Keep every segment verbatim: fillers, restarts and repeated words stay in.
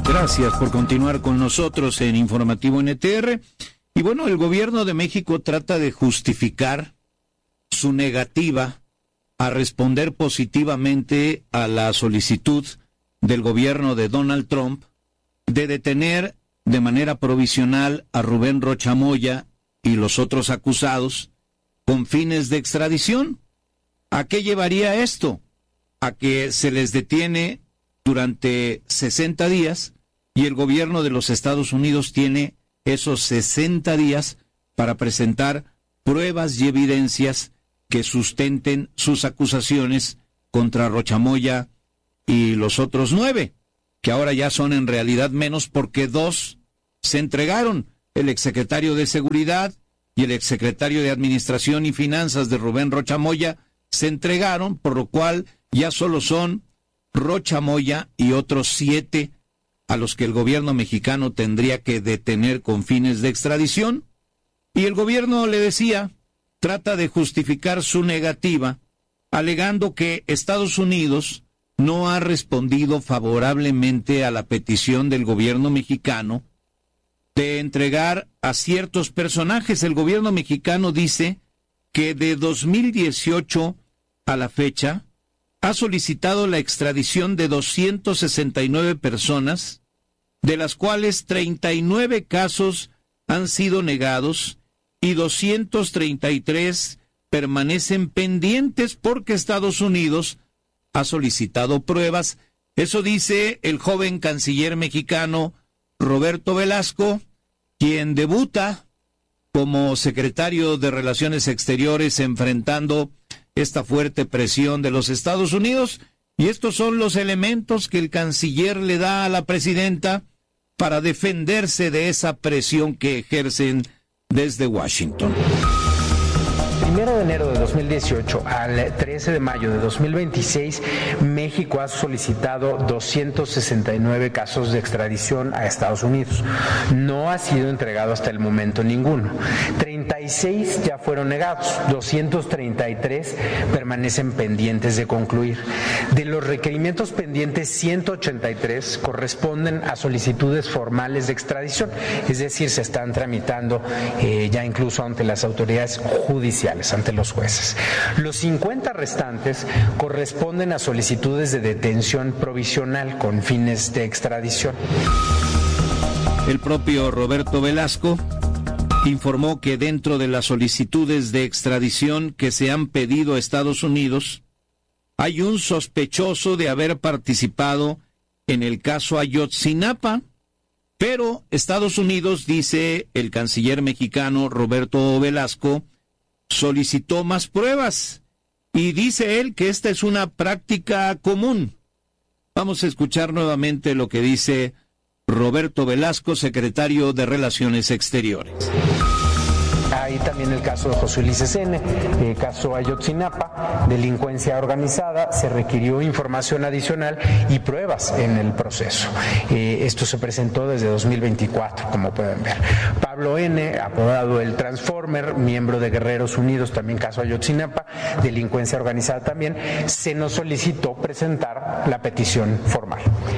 Gracias por continuar con nosotros en Informativo N T R. Y bueno, el gobierno de México trata de justificar su negativa a responder positivamente a la solicitud del gobierno de Donald Trump de detener de manera provisional a Rubén Rocha Moya y los otros acusados con fines de extradición. ¿A qué llevaría esto? A que se les detiene durante sesenta días y el gobierno de los Estados Unidos tiene esos sesenta días para presentar pruebas y evidencias que sustenten sus acusaciones contra Rocha Moya y los otros nueve, que ahora ya son en realidad menos porque dos se entregaron, el exsecretario de Seguridad y el exsecretario de Administración y Finanzas de Rubén Rocha Moya se entregaron, por lo cual ya solo son Rocha Moya y otros siete a los que el gobierno mexicano tendría que detener con fines de extradición. Y el gobierno, le decía, trata de justificar su negativa, alegando que Estados Unidos no ha respondido favorablemente a la petición del gobierno mexicano de entregar a ciertos personajes. El gobierno mexicano dice que de dos mil dieciocho a la fecha ha solicitado la extradición de doscientas sesenta y nueve personas, de las cuales treinta y nueve casos han sido negados y doscientos treinta y tres permanecen pendientes porque Estados Unidos ha solicitado pruebas. Eso dice el joven canciller mexicano Roberto Velasco, quien debuta como secretario de Relaciones Exteriores enfrentando esta fuerte presión de los Estados Unidos. Y estos son los elementos que el canciller le da a la presidenta para defenderse de esa presión que ejercen desde Washington. Primero de enero de dos mil dieciocho al trece de mayo de dos mil veintiséis, México ha solicitado doscientos sesenta y nueve casos de extradición a Estados Unidos. No ha sido entregado hasta el momento ninguno. treinta y seis ya fueron negados, doscientos treinta y tres permanecen pendientes de concluir. De los requerimientos pendientes, ciento ochenta y tres corresponden a solicitudes formales de extradición, es decir, se están tramitando eh, ya incluso ante las autoridades judiciales, ante los jueces. Los cincuenta restantes corresponden a solicitudes de detención provisional con fines de extradición. El propio Roberto Velasco informó que dentro de las solicitudes de extradición que se han pedido a Estados Unidos, hay un sospechoso de haber participado en el caso Ayotzinapa, pero Estados Unidos, dice el canciller mexicano Roberto Velasco, solicitó más pruebas y dice él que esta es una práctica común. Vamos a escuchar nuevamente lo que dice Roberto Velasco, secretario de Relaciones Exteriores. Hay también el caso de José Ulises N., el caso Ayotzinapa, delincuencia organizada, se requirió información adicional y pruebas en el proceso. Eh, esto se presentó desde dos mil veinticuatro, como pueden ver. Pablo N., apodado el Transformer, miembro de Guerreros Unidos, también caso Ayotzinapa, delincuencia organizada también, se nos solicitó presentar la petición formal.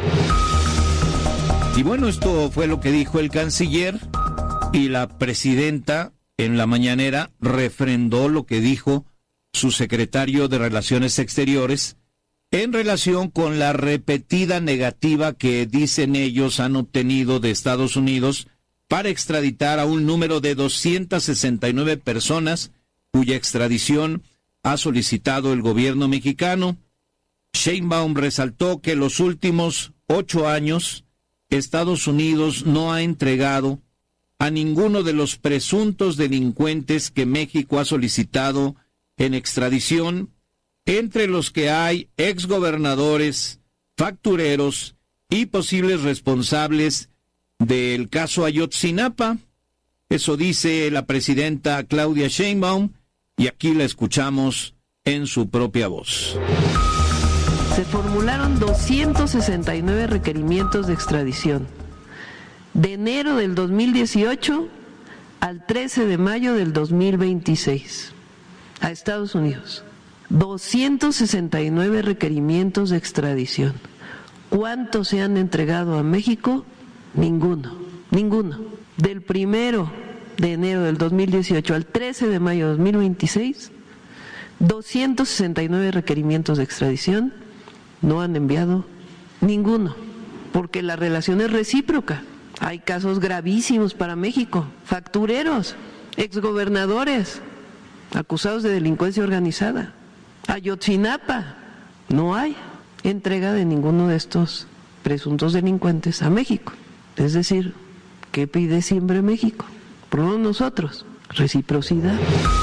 Y bueno, esto fue lo que dijo el canciller y la presidenta en la mañanera refrendó lo que dijo su secretario de Relaciones Exteriores en relación con la repetida negativa que dicen ellos han obtenido de Estados Unidos para extraditar a un número de doscientas sesenta y nueve personas cuya extradición ha solicitado el gobierno mexicano. Sheinbaum resaltó que los últimos ocho años Estados Unidos no ha entregado a ninguno de los presuntos delincuentes que México ha solicitado en extradición, entre los que hay exgobernadores, factureros y posibles responsables del caso Ayotzinapa. Eso dice la presidenta Claudia Sheinbaum, y aquí la escuchamos en su propia voz. Se formularon doscientos sesenta y nueve requerimientos de extradición de enero del dos mil dieciocho al trece de mayo del dos mil veintiséis a Estados Unidos. doscientos sesenta y nueve requerimientos de extradición, ¿Cuántos se han entregado a México? Ninguno, ninguno. Del primero de enero del dos mil dieciocho al trece de mayo de dos mil veintiséis, doscientos sesenta y nueve requerimientos de extradición, no han enviado ninguno, porque la relación es recíproca. Hay casos gravísimos para México, factureros, exgobernadores, acusados de delincuencia organizada. Ayotzinapa, no hay entrega de ninguno de estos presuntos delincuentes a México. Es decir, ¿qué pide siempre México? Por lo menos nosotros, reciprocidad.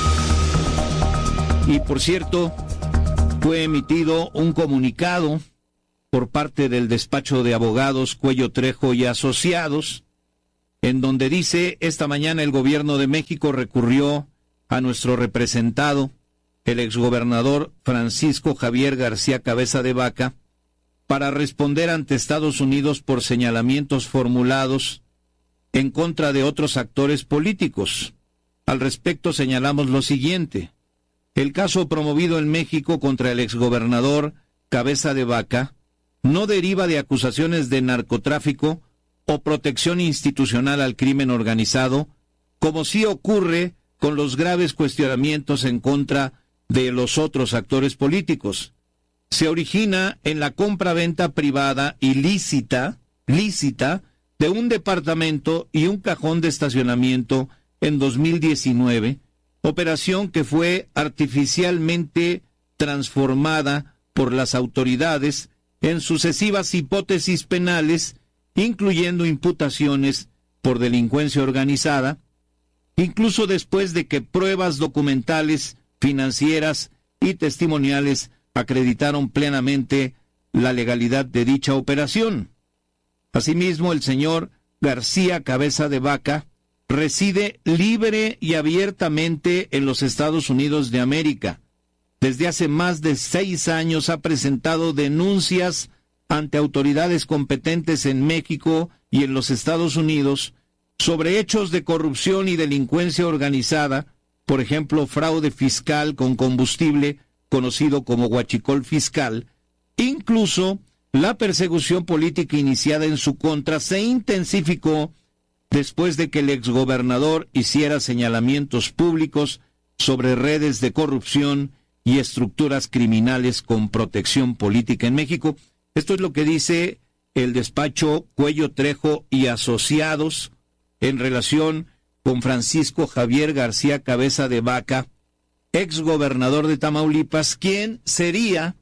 Y por cierto, fue emitido un comunicado por parte del despacho de abogados Cuello Trejo y Asociados, en donde dice: esta mañana el gobierno de México recurrió a nuestro representado, el exgobernador Francisco Javier García Cabeza de Vaca, para responder ante Estados Unidos por señalamientos formulados en contra de otros actores políticos. Al respecto señalamos lo siguiente: el caso promovido en México contra el exgobernador Cabeza de Vaca no deriva de acusaciones de narcotráfico o protección institucional al crimen organizado, como sí ocurre con los graves cuestionamientos en contra de los otros actores políticos. Se origina en la compra-venta privada ilícita, lícita, de un departamento y un cajón de estacionamiento en dos mil diecinueve, operación que fue artificialmente transformada por las autoridades en sucesivas hipótesis penales, incluyendo imputaciones por delincuencia organizada, incluso después de que pruebas documentales, financieras y testimoniales acreditaron plenamente la legalidad de dicha operación. Asimismo, el señor García Cabeza de Vaca reside libre y abiertamente en los Estados Unidos de América. Desde hace más de seis años ha presentado denuncias ante autoridades competentes en México y en los Estados Unidos sobre hechos de corrupción y delincuencia organizada, por ejemplo, fraude fiscal con combustible, conocido como huachicol fiscal. Incluso la persecución política iniciada en su contra se intensificó después de que el exgobernador hiciera señalamientos públicos sobre redes de corrupción y estructuras criminales con protección política en México. Esto es lo que dice el despacho Cuello Trejo y Asociados en relación con Francisco Javier García Cabeza de Vaca, exgobernador de Tamaulipas, quien sería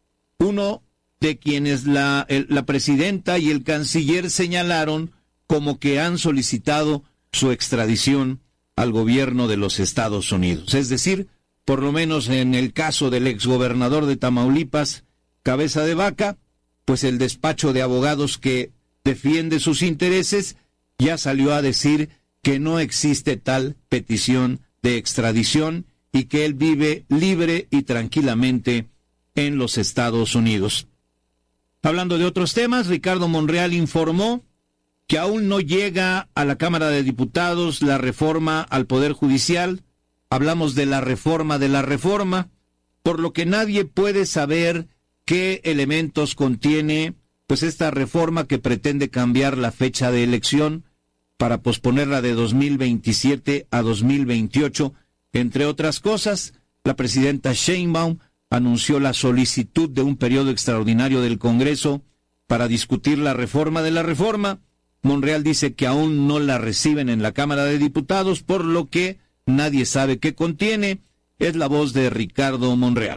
uno de quienes la, el, la presidenta y el canciller señalaron como que han solicitado su extradición al gobierno de los Estados Unidos. Es decir, por lo menos en el caso del exgobernador de Tamaulipas, Cabeza de Vaca, pues el despacho de abogados que defiende sus intereses ya salió a decir que no existe tal petición de extradición y que él vive libre y tranquilamente en los Estados Unidos. Hablando de otros temas, Ricardo Monreal informó que aún no llega a la Cámara de Diputados la reforma al Poder Judicial. Hablamos de la reforma de la reforma, por lo que nadie puede saber qué elementos contiene pues esta reforma que pretende cambiar la fecha de elección para posponerla de dos mil veintisiete a dos mil veintiocho. Entre otras cosas, la presidenta Sheinbaum anunció la solicitud de un periodo extraordinario del Congreso para discutir la reforma de la reforma. Monreal dice que aún no la reciben en la Cámara de Diputados, por lo que nadie sabe qué contiene. Es la voz de Ricardo Monreal.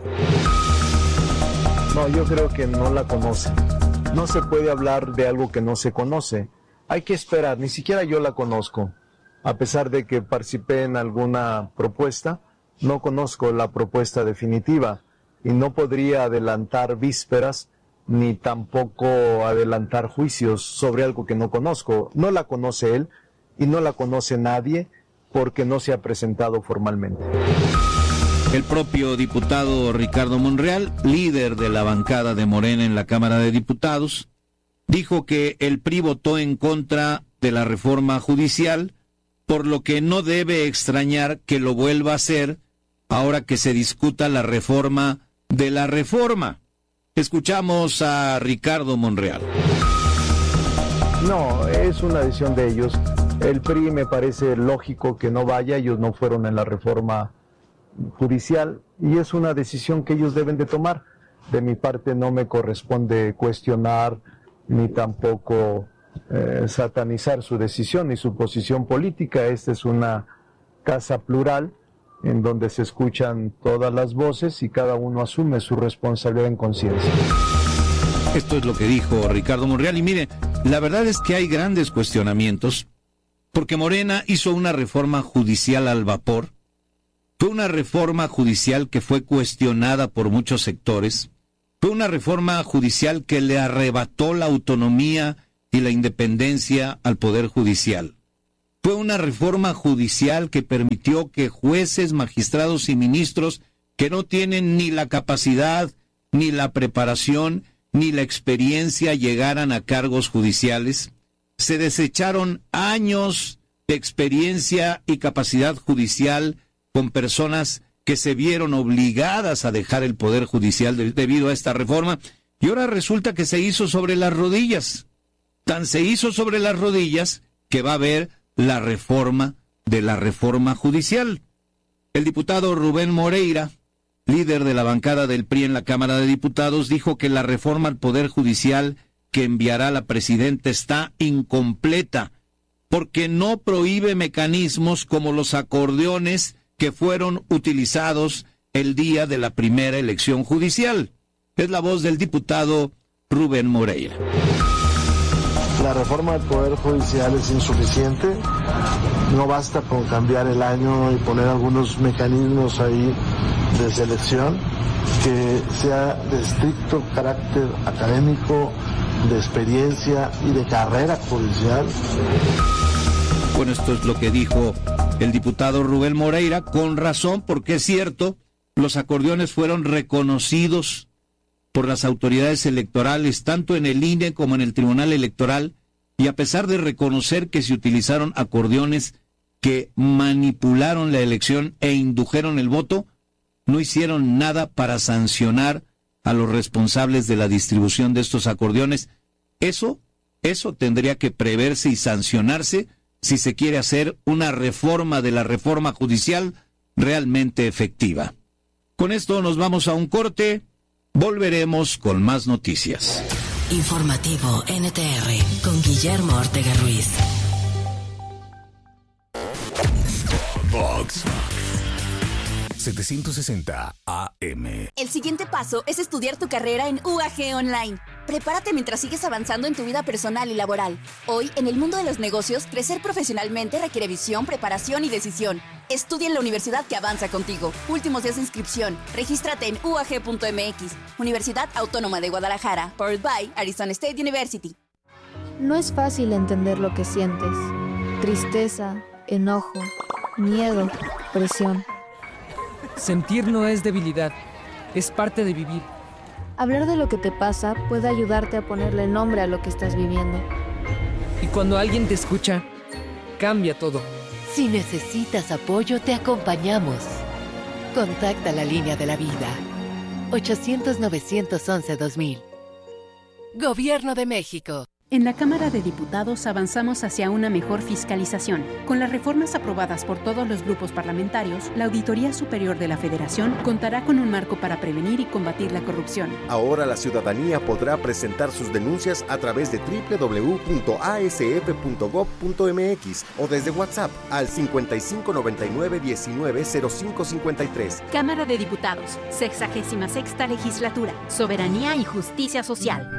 No, yo creo que no la conocen. No se puede hablar de algo que no se conoce. Hay que esperar, ni siquiera yo la conozco. A pesar de que participé en alguna propuesta, no conozco la propuesta definitiva y no podría adelantar vísperas ni tampoco adelantar juicios sobre algo que no conozco. No la conoce él y no la conoce nadie porque no se ha presentado formalmente. El propio diputado Ricardo Monreal, líder de la bancada de Morena en la Cámara de Diputados, dijo que el P R I votó en contra de la reforma judicial, por lo que no debe extrañar que lo vuelva a hacer ahora que se discuta la reforma de la reforma. Escuchamos a Ricardo Monreal. No, es una decisión de ellos. El P R I me parece lógico que no vaya, ellos no fueron en la reforma judicial y es una decisión que ellos deben de tomar. De mi parte no me corresponde cuestionar ni tampoco eh, satanizar su decisión ni su posición política. Esta es una casa plural en donde se escuchan todas las voces y cada uno asume su responsabilidad en conciencia. Esto es lo que dijo Ricardo Monreal y mire, la verdad es que hay grandes cuestionamientos porque Morena hizo una reforma judicial al vapor. Fue una reforma judicial que fue cuestionada por muchos sectores. Fue una reforma judicial que le arrebató la autonomía y la independencia al Poder Judicial. Fue una reforma judicial que permitió que jueces, magistrados y ministros que no tienen ni la capacidad, ni la preparación, ni la experiencia llegaran a cargos judiciales. Se desecharon años de experiencia y capacidad judicial con personas que se vieron obligadas a dejar el Poder Judicial de, debido a esta reforma, y ahora resulta que se hizo sobre las rodillas. Tan se hizo sobre las rodillas que va a haber la reforma de la reforma judicial. El diputado Rubén Moreira, líder de la bancada del P R I en la Cámara de Diputados, dijo que la reforma al Poder Judicial que enviará la presidenta está incompleta, porque no prohíbe mecanismos como los acordeones que fueron utilizados el día de la primera elección judicial. Es la voz del diputado Rubén Moreira. La reforma del Poder Judicial es insuficiente, no basta con cambiar el año y poner algunos mecanismos ahí de selección, que sea de estricto carácter académico, de experiencia y de carrera judicial. Bueno, esto es lo que dijo el diputado Rubén Moreira, con razón, porque es cierto, los acordeones fueron reconocidos por las autoridades electorales, tanto en el I N E como en el Tribunal Electoral, y a pesar de reconocer que se utilizaron acordeones que manipularon la elección e indujeron el voto, no hicieron nada para sancionar a los responsables de la distribución de estos acordeones. Eso, eso tendría que preverse y sancionarse si se quiere hacer una reforma de la reforma judicial realmente efectiva. Con esto nos vamos a un corte, volveremos con más noticias. Informativo N T R con Guillermo Ortega Ruiz. Vox setecientos sesenta A M. El siguiente paso es estudiar tu carrera en U A G Online. Prepárate mientras sigues avanzando en tu vida personal y laboral. Hoy, en el mundo de los negocios, crecer profesionalmente requiere visión, preparación y decisión. Estudia en la universidad que avanza contigo. Últimos días de inscripción. Regístrate en u a g punto m x. Universidad Autónoma de Guadalajara. Powered by Arizona State University. No es fácil entender lo que sientes. Tristeza, enojo, miedo, presión. Sentir no es debilidad, es parte de vivir. Hablar de lo que te pasa puede ayudarte a ponerle nombre a lo que estás viviendo. Y cuando alguien te escucha, cambia todo. Si necesitas apoyo, te acompañamos. Contacta la línea de la vida. ochocientos, novecientos once, dos mil. Gobierno de México. En la Cámara de Diputados avanzamos hacia una mejor fiscalización. Con las reformas aprobadas por todos los grupos parlamentarios, la Auditoría Superior de la Federación contará con un marco para prevenir y combatir la corrupción. Ahora la ciudadanía podrá presentar sus denuncias a través de doble u doble u doble u punto a s f punto gob punto m x o desde WhatsApp al cincuenta y cinco noventa y nueve diecinueve cero cinco cincuenta y tres. Cámara de Diputados, sexagésima sexta Legislatura, Soberanía y Justicia Social.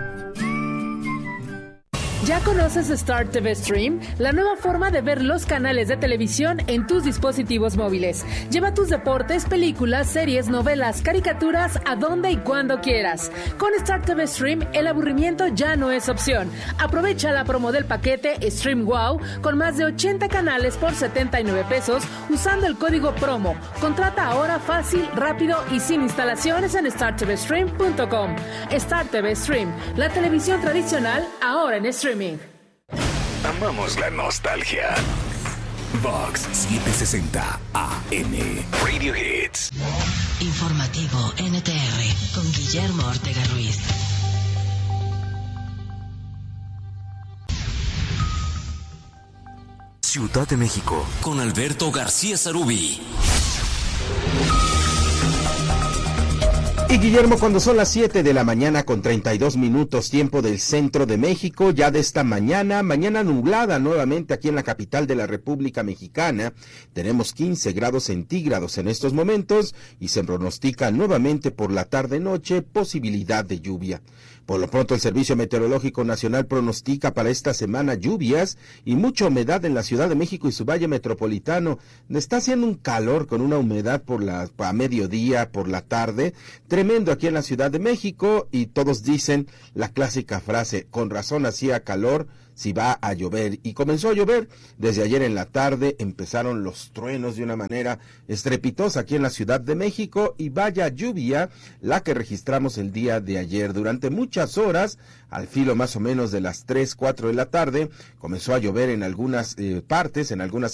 ¿Ya conoces Star T V Stream? La nueva forma de ver los canales de televisión en tus dispositivos móviles. Lleva tus deportes, películas, series, novelas, caricaturas a donde y cuando quieras. Con Star T V Stream, el aburrimiento ya no es opción. Aprovecha la promo del paquete Stream Wow con más de ochenta canales por setenta y nueve pesos usando el código promo. Contrata ahora fácil, rápido y sin instalaciones en star t v stream punto com. Star T V Stream, la televisión tradicional ahora en streaming. Amamos la nostalgia. Vox setecientos sesenta A M. Radio Hits. Hits. Informativo N T R con Guillermo Ortega Ruiz. Ciudad de México, con Alberto García Sarubi. Y Guillermo, cuando son las siete de la mañana con treinta y dos minutos, tiempo del centro de México, ya de esta mañana, mañana nublada nuevamente aquí en la capital de la República Mexicana, tenemos quince grados centígrados en estos momentos y se pronostica nuevamente por la tarde-noche posibilidad de lluvia. Por lo pronto, el Servicio Meteorológico Nacional pronostica para esta semana lluvias y mucha humedad en la Ciudad de México y su valle metropolitano. Está haciendo un calor con una humedad por la, a mediodía, por la tarde, tremendo aquí en la Ciudad de México, y todos dicen la clásica frase, con razón hacía calor, si va a llover, y comenzó a llover desde ayer en la tarde. Empezaron los truenos de una manera estrepitosa aquí en la Ciudad de México, y vaya lluvia la que registramos el día de ayer. Durante muchas horas, al filo más o menos de las tres, cuatro de la tarde, comenzó a llover en algunas eh, partes, en algunas